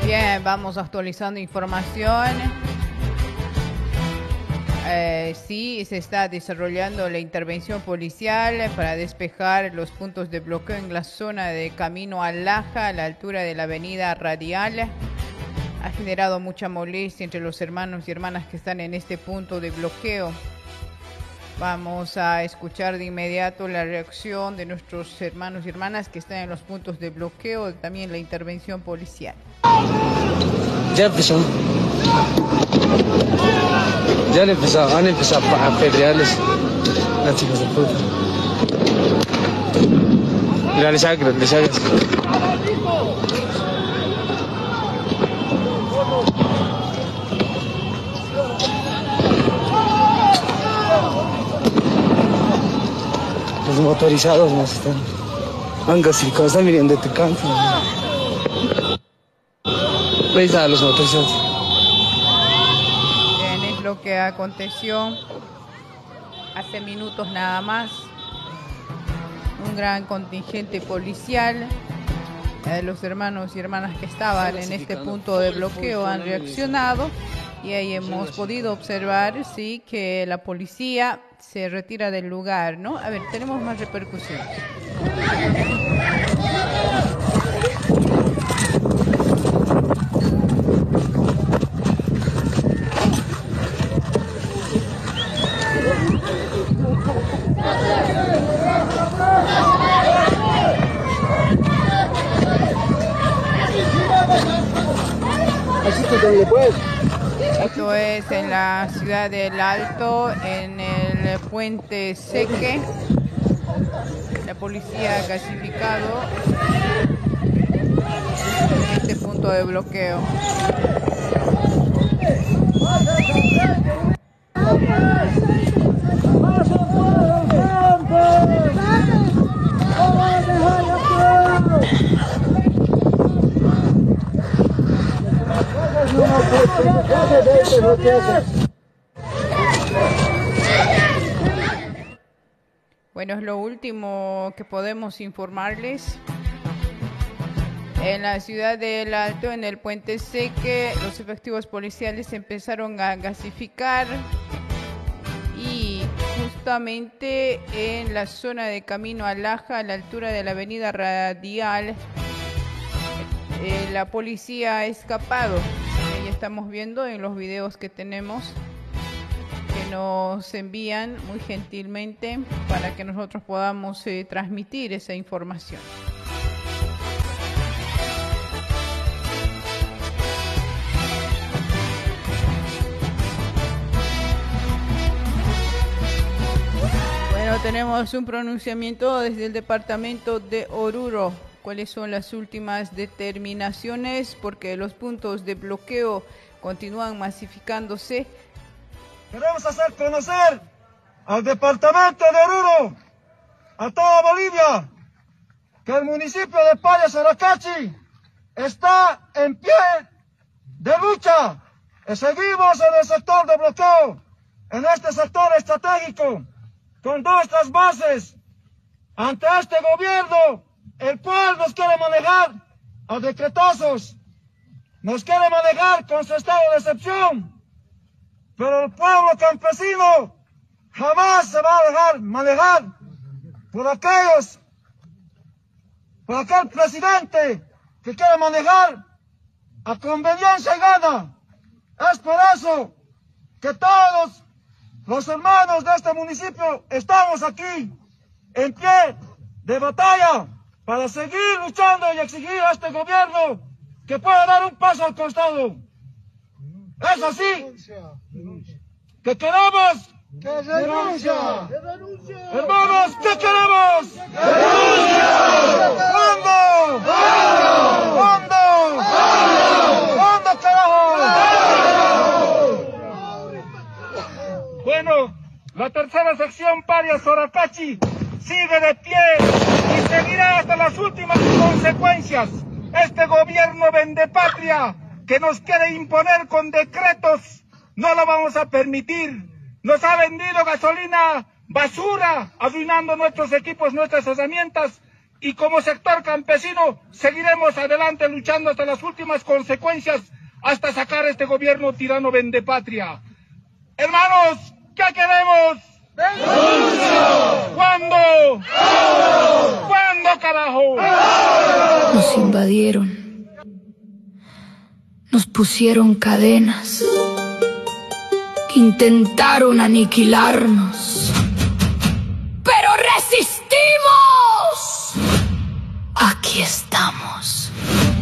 Bien, vamos actualizando información. Sí, se está desarrollando la intervención policial para despejar los puntos de bloqueo en la zona de Camino al Laja, a la altura de la avenida Radial. Ha generado mucha molestia entre los hermanos y hermanas que están en este punto de bloqueo. Vamos a escuchar de inmediato la reacción de nuestros hermanos y hermanas que están en los puntos de bloqueo, también la intervención policial. Ya empezó. Han empezado a apedrearles las chicas de puta. Les hagas. Los motorizados nos están gasificados, están viniendo de tu campo. Ahí están los motorizados. Bien, es lo que aconteció hace minutos nada más. Un gran contingente policial. Los hermanos y hermanas que estaban en este punto de bloqueo han reaccionado y ahí hemos podido observar, sí, que la policía se retira del lugar, ¿no? A ver, tenemos más repercusiones. Esto es en la ciudad del Alto, en el puente Seque. La policía ha gasificado este punto de bloqueo. Bueno, es lo último que podemos informarles. En la ciudad del Alto, en el puente Seque, los efectivos policiales empezaron a gasificar y justamente en la zona de Camino al Laja, a la altura de la avenida Radial, la policía ha escapado. Ahí estamos viendo en los videos que tenemos, que nos envían muy gentilmente para que nosotros podamos transmitir esa información. Bueno, tenemos un pronunciamiento desde el departamento de Oruro. ¿Cuáles son las últimas determinaciones? Porque los puntos de bloqueo continúan masificándose. Queremos hacer conocer al departamento de Oruro, a toda Bolivia, que el municipio de Paya Soracachi está en pie de lucha. Y seguimos en el sector de bloqueo, en este sector estratégico, con nuestras bases, ante este gobierno, el cual nos quiere manejar a decretazos, nos quiere manejar con su estado de excepción. Pero el pueblo campesino jamás se va a dejar manejar por aquel presidente que quiere manejar a conveniencia y gana. Es por eso que todos los hermanos de este municipio estamos aquí en pie de batalla para seguir luchando y exigir a este gobierno que pueda dar un paso al costado. Es así que queremos que denuncia. Hermanos, ¿qué queremos? ¡Denuncia! ¿Cuándo? ¿Cuándo, carajo? Bueno, la tercera sección Paya Soracachi sigue de pie y seguirá hasta las últimas consecuencias. Este gobierno vendepatria que nos quiere imponer con decretos, no lo vamos a permitir. Nos ha vendido gasolina basura, arruinando nuestros equipos, nuestras herramientas, y como sector campesino seguiremos adelante luchando hasta las últimas consecuencias, hasta sacar a este gobierno tirano vendepatria. Hermanos, ¿qué queremos? ¿Cuándo? ¿Cuándo, carajo? Nos invadieron, nos pusieron cadenas, intentaron aniquilarnos, pero resistimos. Aquí estamos.